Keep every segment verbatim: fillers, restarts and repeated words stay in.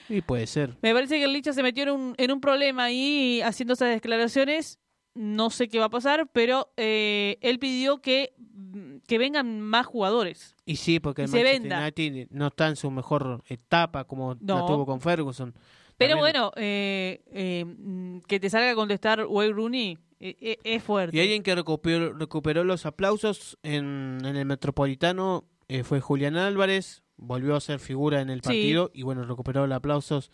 Y puede ser. Me parece que el Licha se metió en un, en un problema ahí haciendo esas declaraciones. No sé qué va a pasar, pero eh, él pidió que, que vengan más jugadores. Y sí, porque Y el se Manchester venda. United no está en su mejor etapa como No. la tuvo con Ferguson. Pero También- bueno, eh, eh, mm, que te salga a contestar Wayne Rooney eh, eh, es fuerte. Y alguien que recuperó, recuperó los aplausos en, en el Metropolitano eh, fue Julián Álvarez. Volvió a ser figura en el Sí. partido y bueno, recuperó los aplausos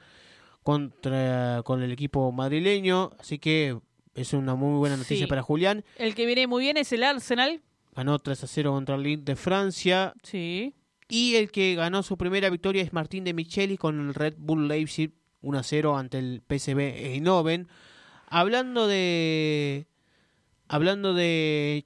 contra con el equipo madrileño. Así que es una muy buena noticia Sí. para Julián. El que viene muy bien es el Arsenal. Ganó tres a cero contra el Lille de Francia. Sí. Y el que ganó su primera victoria es Martín de Micheli con el Red Bull Leipzig uno a cero ante el P S V Eindhoven. Hablando de hablando de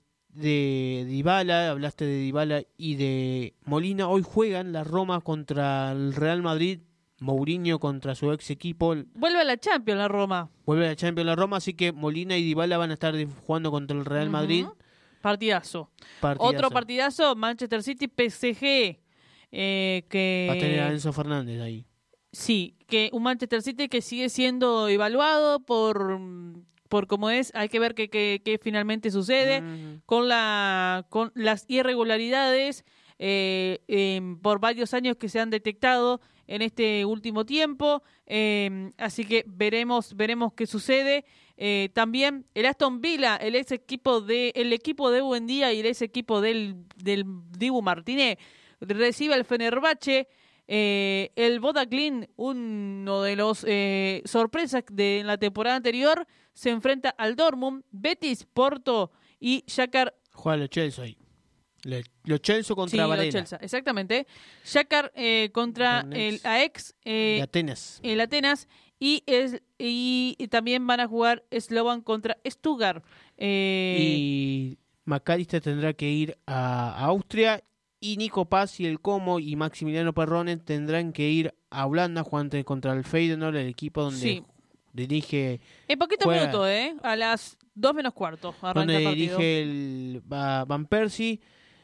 de Dybala, hablaste de Dybala y de Molina, hoy juegan la Roma contra el Real Madrid, Mourinho contra su ex equipo, Vuelve a la Champions la Roma. vuelve a la Champions la Roma, así que Molina y Dybala van a estar jugando contra el Real Madrid. Ujú. Partidazo. Partidazo. Otro partidazo, Manchester City P S G. Eh, que Va a tener a Enzo Fernández ahí. Sí, que un Manchester City que sigue siendo evaluado por, por cómo es, hay que ver qué qué- qué finalmente sucede Mm. con la con las irregularidades eh, em, por varios años que se han detectado en este último tiempo, em, así que veremos veremos qué sucede. Eh, también el Aston Villa, el ex equipo de el equipo de Buendía y el ex equipo del del Dibu Martínez recibe al Fenerbahce. Eh, el Bodaklin, uno de los eh, sorpresas de la temporada anterior, se enfrenta al Dortmund, Betis, Porto y Shakhtar. Juega los Chelsea ahí. Le- Los Chelsea contra Sí, Varela. los Chelsea, exactamente. Shakhtar eh, contra Donetsk. el A E X, eh, De Atenas. el Atenas y, es, y, y también van a jugar Slovan contra Stuttgart. Eh, Y McAllister tendrá que ir a Austria. Y Nico Paz y el Como y Maximiliano Perrone tendrán que ir a Holanda jugando contra el Feyenoord, el equipo donde Sí. dirige en poquito juega- minuto, ¿eh? A las dos menos cuarto arranca donde el partido. dirige el Va- Van Persie.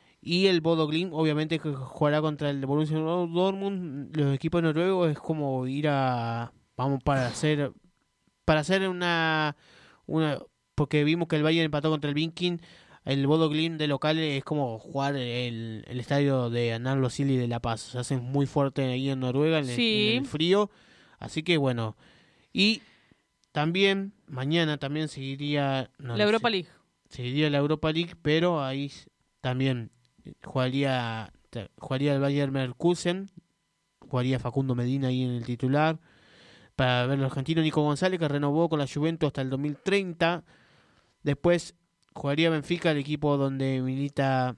Y el Bodo Glimt obviamente que jugará contra el Borussia Dortmund. Los equipos noruegos es como ir a vamos para hacer para hacer una una porque vimos que el Bayern empató contra el Viking. El Bodo Glimt de local es como jugar el, el estadio de Arnaldo Silly de La Paz. Se hace muy fuerte ahí en Noruega, en el, Sí. en el frío. Así que bueno. Y también, mañana también seguiría... no, La Europa se- League. Seguiría la Europa League, pero ahí s- también jugaría, te- jugaría el Bayern Leverkusen. Jugaría Facundo Medina ahí en el titular. Para ver el argentino Nico González, que renovó con la Juventus hasta el dos mil treinta. Después jugaría Benfica, el equipo donde milita,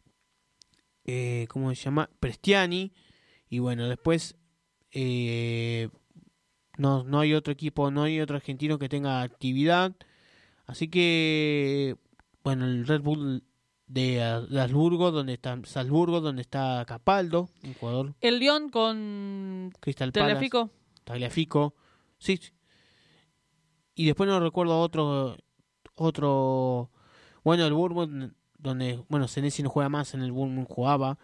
eh, ¿cómo se llama? Prestiani. Y bueno, después eh, no, no hay otro equipo, no hay otro argentino que tenga actividad. Así que, bueno, el Red Bull de ah, Salzburgo, donde está Salzburgo, donde está Capaldo, un jugador El Lyon con Crystal Palace, Tagliafico. Tagliafico, sí, sí. Y después no recuerdo otro, otro, bueno, el Bournemouth, donde, bueno, Senesi no juega más, en el Bournemouth jugaba,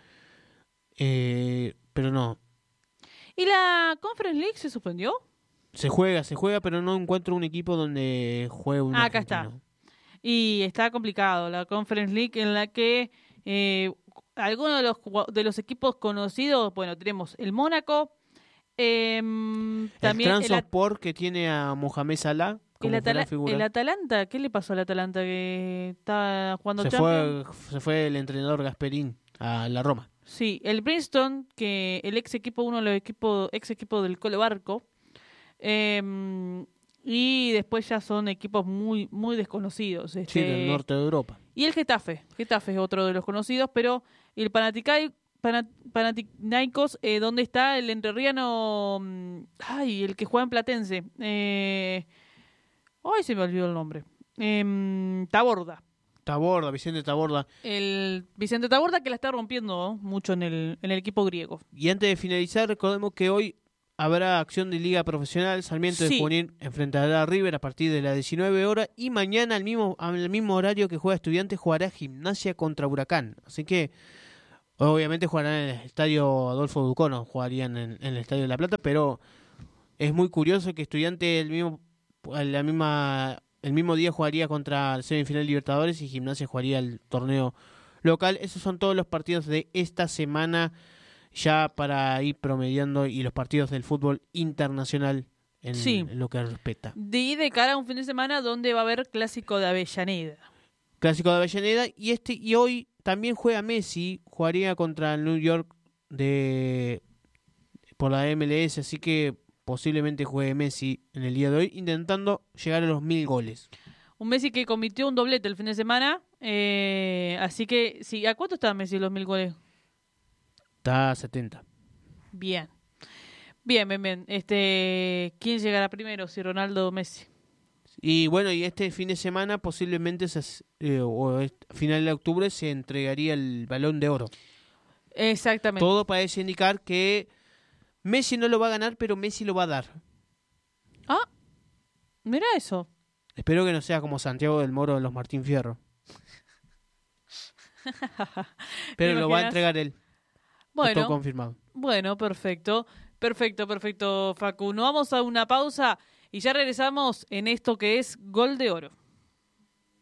eh, pero no, ¿Y la Conference League se suspendió? se juega, se juega, pero no encuentro un equipo donde juegue un Ah, acá está. argentino. Y está complicado la Conference League en la que eh, algunos de los, jugua- de los equipos conocidos, bueno, tenemos el Mónaco, em, también el el, At- Transport que tiene a Mohamed Salah el, como Atala- gran figura. el Atalanta. ¿Qué le pasó al Atalanta que está jugando se Champions? fue, se fue el entrenador Gasperín a la Roma. Sí, el Princeton, que el ex equipo, uno de los equipos, ex equipos del Colo Barco. em, y después ya son equipos muy muy desconocidos. Sí, este, del norte de Europa. Y el Getafe. Getafe es otro de los conocidos, pero el Panathicai- Pana- Panathinaikos, eh, donde está el entrerriano, mm, ay, el que juega en Platense. Eh, ay, se me olvidó el nombre. Em, Taborda. Taborda, Vicente Taborda. El Vicente Taborda que la está rompiendo mucho en el, en el equipo griego. Y antes de finalizar, recordemos que hoy habrá acción de Liga Profesional. Sarmiento Sí. de Junín enfrentará a River a partir de las diecinueve horas. Y mañana, al mismo, al mismo horario que juega Estudiantes, jugará Gimnasia contra Huracán. Así que, obviamente, jugarán en el estadio Adolfo Ducono. Jugarían en, en el estadio de La Plata, pero Es muy curioso que Estudiante el mismo, la misma, el mismo día jugaría contra el semifinal Libertadores y Gimnasia jugaría el torneo local. Esos son todos los partidos de esta semana, ya para ir promediando, y los partidos del fútbol internacional en, Sí. en lo que respecta. De, de cara a un fin de semana donde va a haber clásico de Avellaneda. Clásico de Avellaneda, y este y hoy también juega Messi, jugaría contra el New York de por la M L S, así que posiblemente juegue Messi en el día de hoy, intentando llegar a los mil goles. Un Messi que cometió un doblete el fin de semana, eh, así que, sí, ¿a cuánto está Messi los mil goles? Está a setenta. Bien. Bien, bien, bien. Este, ¿quién llegará primero, si Ronaldo o Messi? Y bueno, y este fin de semana posiblemente se, eh, o a final de octubre se entregaría el Balón de Oro. Exactamente. Todo parece indicar que Messi no lo va a ganar, pero Messi lo va a dar. Ah, mira eso. Espero que no sea como Santiago del Moro de los Martín Fierro. Pero lo va a entregar él. Bueno, Está todo confirmado. Bueno, perfecto. Perfecto, perfecto, Facu. Nos vamos a una pausa y ya regresamos en esto que es Gol de Oro.